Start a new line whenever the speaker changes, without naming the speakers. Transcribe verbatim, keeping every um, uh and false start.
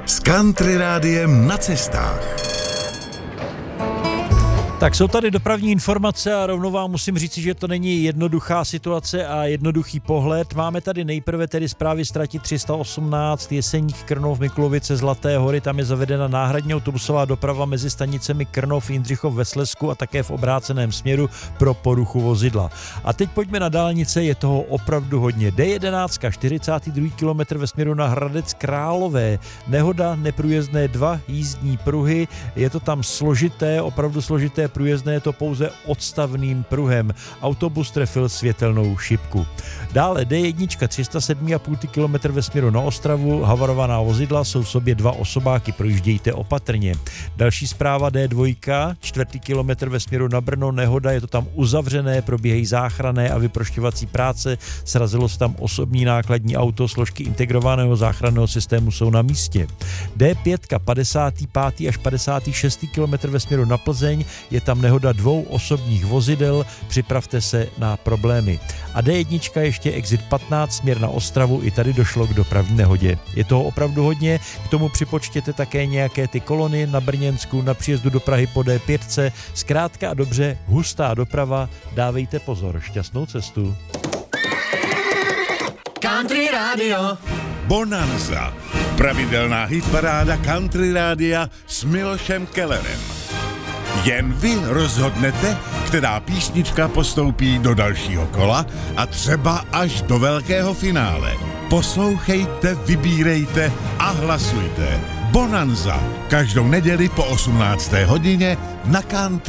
s Country Rádiem na cestách.
Tak jsou tady dopravní informace a rovnou vám musím říct, že to není jednoduchá situace a jednoduchý pohled. Máme tady nejprve tedy zprávy z trati tři sta osmnáct Jeseník, Krnov, Mikulovice, Zlaté hory. Tam je zavedena náhradní autobusová doprava mezi stanicemi Krnov, Jindřichov ve Slezsku a také v obráceném směru pro poruchu vozidla. A teď pojďme na dálnice, je toho opravdu hodně. D jedenáct, čtyřicátý druhý kilometr ve směru na Hradec Králové. Nehoda, neprůjezdné dva jízdní pruhy, je to tam složité, opravdu složité. Průjezdné je to pouze odstavným pruhem. Autobus trefil světelnou šipku. Dále D jedna tři sta sedm celá pět kilometr ve směru na Ostravu. Havarovaná vozidla, jsou v sobě dva osobáky, projíždějte opatrně. Další zpráva D dva, čtvrtý kilometr ve směru na Brno, nehoda, je to tam uzavřené, probíhají záchranné a vyprošťovací práce, srazilo se tam osobní nákladní auto, složky integrovaného záchranného systému jsou na místě. D pět, padesátý pátý až padesátý šestý kilometr ve směru na Plzeň, je tam nehoda dvou osobních vozidel, připravte se na problémy. A D jedna ještě exit patnáct, směr na Ostravu, i tady došlo k dopravní nehodě. Je toho opravdu hodně, k tomu připočtěte také nějaké ty kolony na Brněnsku, na příjezdu do Prahy po D pět, zkrátka a dobře, hustá doprava, dávejte pozor, šťastnou cestu.
Country Radio
Bonanza. Pravidelná hitparáda Country Rádia s Milošem Kellerem. Jen vy rozhodnete, která písnička postoupí do dalšího kola a třeba až do velkého finále. Poslouchejte, vybírejte a hlasujte. Bonanza. Každou neděli po osmnácté hodině na Country